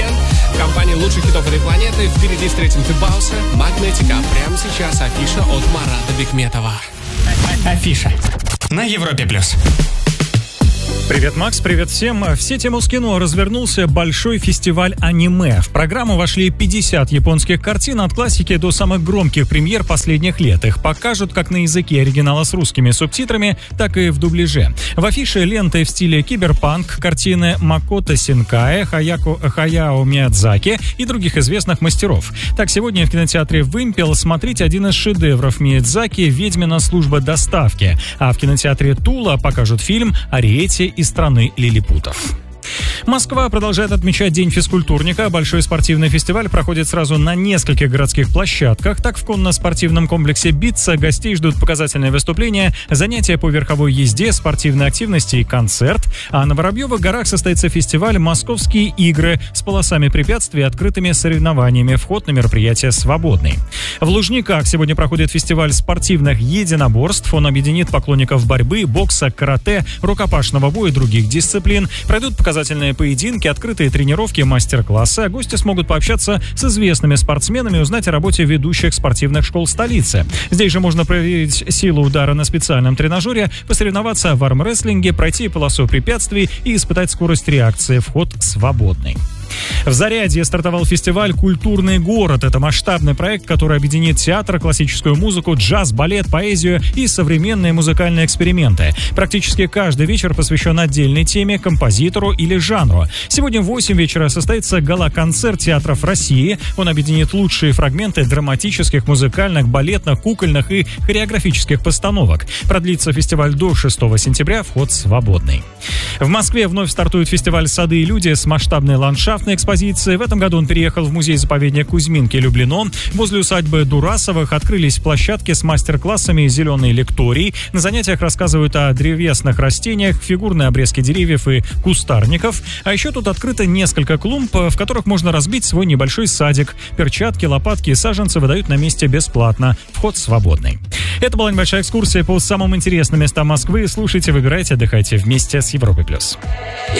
Weeknd в компании лучших хитов этой планеты. Впереди встретим Тыбауса, Магнетика. Прямо сейчас афиша от Марата Бекметова. Афиша на Европе+. Привет, Макс, привет всем. В сети Москино развернулся большой фестиваль аниме. В программу вошли 50 японских картин от классики до самых громких премьер последних лет. Их покажут как на языке оригинала с русскими субтитрами, так и в дубляже. В афише ленты в стиле киберпанк, картины Макото Синкая, Хаяо Миядзаки и других известных мастеров. Так, сегодня в кинотеатре «Вымпел» смотрите один из шедевров Миядзаки «Ведьмина служба доставки». А в кинотеатре «Тула» покажут фильм «Ариэтти из страны лилипутов». Москва продолжает отмечать День физкультурника. Большой спортивный фестиваль проходит сразу на нескольких городских площадках. Так, в конно-спортивном комплексе «Битца» гостей ждут показательные выступления, занятия по верховой езде, спортивные активности и концерт. А на Воробьевых горах состоится фестиваль «Московские игры» с полосами препятствий и открытыми соревнованиями. Вход на мероприятие свободный. В Лужниках сегодня проходит фестиваль спортивных единоборств. Он объединит поклонников борьбы, бокса, карате, рукопашного боя и других дисциплин. Пройдут показательные поединки, открытые тренировки, мастер-классы, а гости смогут пообщаться с известными спортсменами и узнать о работе ведущих спортивных школ столицы. Здесь же можно проверить силу удара на специальном тренажере, посоревноваться в армрестлинге, пройти полосу препятствий и испытать скорость реакции. Вход свободный. В Зарядье стартовал фестиваль «Культурный город». Это масштабный проект, который объединит театр, классическую музыку, джаз, балет, поэзию и современные музыкальные эксперименты. Практически каждый вечер посвящен отдельной теме, композитору или жанру. Сегодня в 8 вечера состоится гала-концерт театров России. Он объединит лучшие фрагменты драматических, музыкальных, балетных, кукольных и хореографических постановок. Продлится фестиваль до 6 сентября, вход свободный. В Москве вновь стартует фестиваль «Сады и люди» с масштабной ландшафтной экспозицией. В этом году он переехал в музей-заповедник Кузьминки-Люблино. Возле усадьбы Дурасовых открылись площадки с мастер-классами зеленой лектории. На занятиях рассказывают о древесных растениях, фигурной обрезке деревьев и кустарников. А еще тут открыто несколько клумб, в которых можно разбить свой небольшой садик. Перчатки, лопатки и саженцы выдают на месте бесплатно. Вход свободный. Это была небольшая экскурсия по самым интересным местам Москвы. Слушайте, выбирайте, отдыхайте вместе с Европой+.